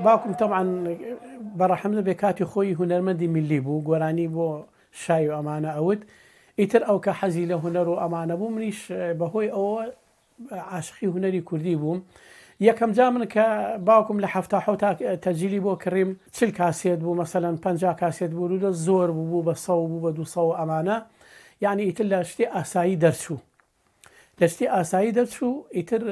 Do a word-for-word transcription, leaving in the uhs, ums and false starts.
باوکم تەمان بەڕەحەمدە بێ کاتی خۆی هونەرمەندی میلی بوو گۆرانی بۆ شای و ئەمانە ئەوت ئیتر ئەو کە حەزی لە هونەر و ئەمانە بوو منیش بەهۆی ئەوە عاشقی هونەری کوردی بووم. یەکەم جا من کە باوکم لە هەفتا حەوت تەجیلی بۆ کڕیم چل کاسێت بوو مەسەلەن پەنجا کاسێت بوو زۆر بوو بە سەو بوو بە دوو سەو ئەمانە یعنی ئیتر لە شتی ئاسایی دەرچوو لە شتی ئاسایی دەرچوو ئیتر